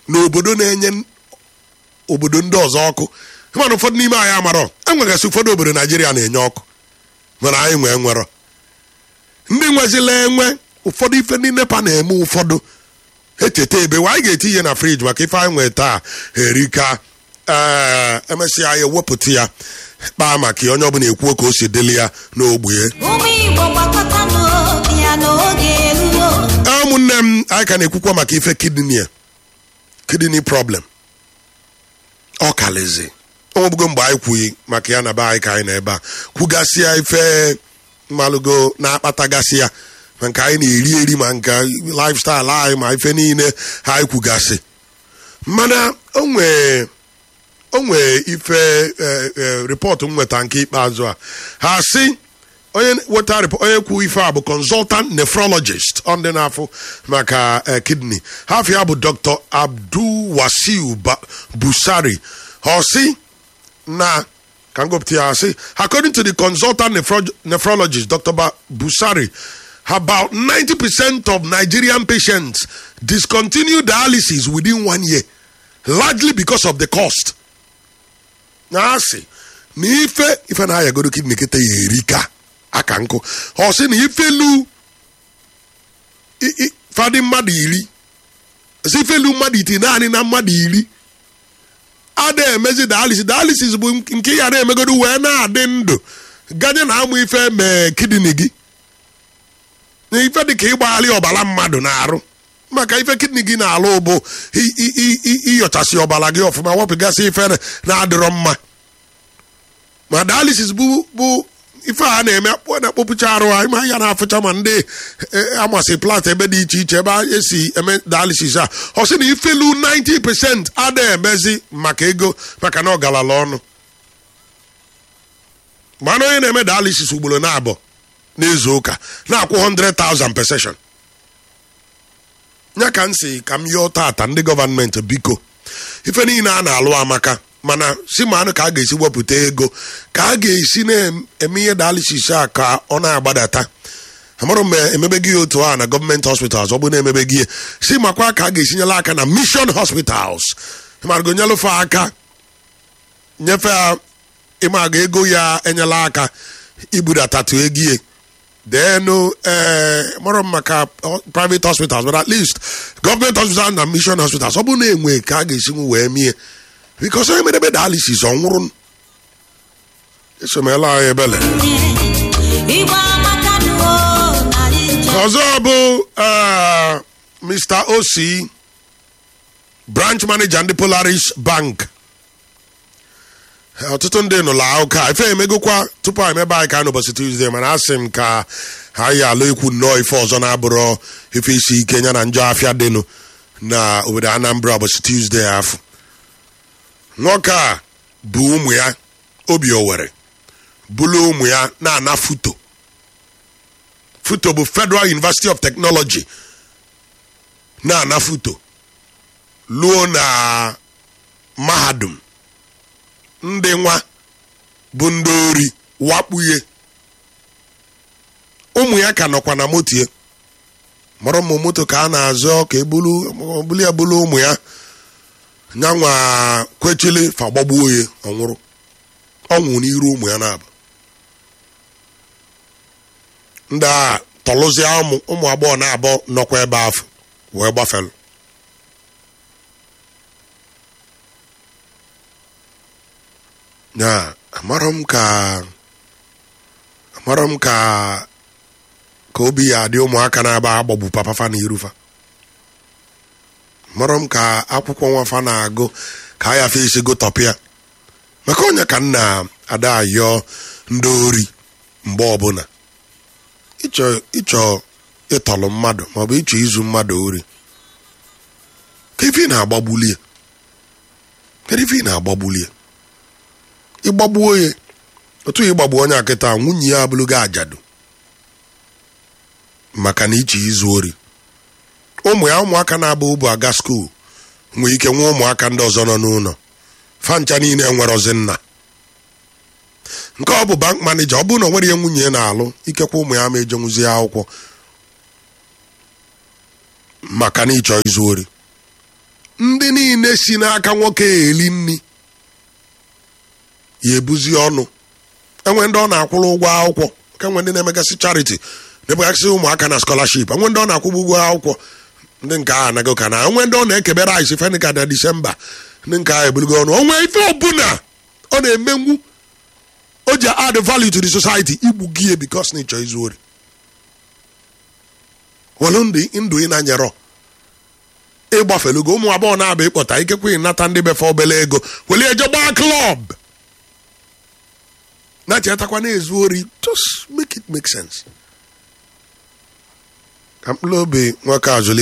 n'obodo na-enye obodo ndị ọzọ ọkụ mana ụfọdụ n'ime anyị amarọ enwegasị ụfọdụ obodo Naijiria na-enye ọkụ mana anyị nwere ndị nwezila enwe ụfọdụ ife ndị NEPA na-eme ụfọdụ echeta ebe anyị ga-eti ihe na friji maka ife anyị nwee taa erika emesịa anyị ewepụta ya kpaa maka onye ọbụla ekwuo ka o si dịlị ya n'ogbe ụmụnne m anyị ka na-ekwukwa maka ife kidney problem ọ kalizi onwebugo mgbe anyị kwughị maka ya na be anyị ka anyị na ebe a kwugasịa ife mmalụgo na-akpatagasị ya ma nke anyị na-eri eri ma nke lifestyle anyị ma ife niile ha anyị kwugasị mana onwe ife rịpọtụ m nweta nke ikpeazụ a ha sị onye kwu ife a bụ consultant nephrologist ọ ndị na-afụ maka kidney half ya bụ Dr. Abdul Wasiu Busari ha sị na according to the consultant nephrologist Dr. Busari, about 90% of Nigerian patients discontinue dialysis within 1 year, largely because of the cost. Now, see, if na ya go to kidney kete yerika akanko, or see if lu fadi madiri, if lu maditi na ni na madiri. Ade emezi dialysis bụ nke ya na-emegodu wee na-adị ndụ ganye na amụ ife mee kidney gị na ife dị ka ịgbaghalị ọbara mmadụ na-arụ maka ife kidney gị na-alụ bụ ịyọchasị ọbara gị ọfụma wepụgasị ife na-adịrọ mma ma dialysis bụ ife a na-eme na-akpọpụcha arụ anyị ma ya na-afụcha ma ndị amasị plant ebe dị iche iche ebe esi eme dialysis a ọ sị na ifelu 90% ada emezi maka ego maka na ọ galala ọnụ mana onye na-eme dialysis ugboro na-abụ n'izu ụka na-akwụ 100,000 per session nya ka nsị ka m yọọ tata ndị gọọmenti biko ife niile a na-alụ amaka mana si manụ ka a ga-esi wepụta ego ka a ga-esi na-eme ihe dialysis a ka ọ na-agbadata amarụ m emebe gị otu a na gọọmenti hospitals ọ bụ na-emebe gị si makwa ka a ga-esinyela aka na mission hospitals ịmaragonyelụfe aka nyefe ịmaga ego ya enyela aka ibudatatu egie denu marụ m maka private hospitals but at least gọọmenti hospitals na mission hospitals ọ bụ na-enwe ka a ga-esi wee mie because onye mere ebe dialysis ọ nwụrụ esomela anyị ebele ọzọ bụ Mr. Osi branch manager ndị Polaris Bank ọtụtụ ndị nụla ụka ife emegokwa tupu anyị mebe anyị ka n'ụbọchị Tuesday mana asị m ka ha yi alụ ikwu nnọọ ife ọzọ na-abụrụ ife isi ike ya na njọ afịa dịnụ na obodo Anambra ụbọchị Tuesday afọ nwoke a bụ ụmụ ya obi owere bụlụ ụmụ ya na-ana FUTO bụ Federal University of Technology na-ana FUTO luo na mahadum ndị nwa bụ ndị ori wakpuye ụmụ ya ka nọkwa na motie mara ụmụ moto ka a na-azụ ka ebulu ya bụlụ ụmụ ya nyanwa kwechili fa gbagbuo ya ọnwụrụ ọnwụ n'iru ụmụ ya na-abụ ndị a tọlụzia ụmụ agbọghọ na-abụ nọkwa ebe afọ wee gbafelu ya amarọ m ka obi ya dị ụmụaka na-aba agbagbu papafa na irufa marọ m ka akwụkwọ nwafa na-agụ ka a ya fe isi gotọpịa maka onye ka nna ada ayọ ndị ori mgbe ọbụla ịchọ ịtọlụ mmadụ maọbụ ịchọ izu mmadụ ori ka ife na-agbagbulie ịgbagbuo ya otu ịgbagbu onye akịta nwunye ya abụlụgo ajadu maka na ịchọ izu ori ụmụaka na-aba ụbụ aga skuul nwee ike nwa ụmụaka ndị ọzọ nọ n'ụlọ fancha niile nwere ozi nna nke ọ bụ bank manager ọ bụrụ na o nwere ihe nwunye ya na-alụ ikekwa ụmụ ya ma ejenwuzie akwụkwọ maka na ịchọ izu ori ndị niile si n'aka nwoke eli nri ya ebuzi ọnụ. Enwe ndị ọ na-akwụrụ ụgwọ akwụkwọ, ka enwe ndị na-emegasị charity na-emegasị ụmụaka na scholarship, enwe ndị ọ na-akwụgbu ụgwọ akwụkwọ, ndị nke ahụ anago ka na enwe ndị ọ na-ekebe rice fenika na Disemba, ndị nke ahụ ebuligo ọnụ. Onwe ife ọbụla ọ na-emenwu o ji add value to the society, igbu gị because na ịchọ izu ori. Welu ndụ ị na-anyerọ ịgbafelugo ụmụ agbọghọ na-abịa ịkpọta ikekwe ịnata ndị befe obele ego weli eje gbaa klọb na-chetakwa na-ezu ori. Just make it make sense. Ka mkpụrụ obi nwoke azụli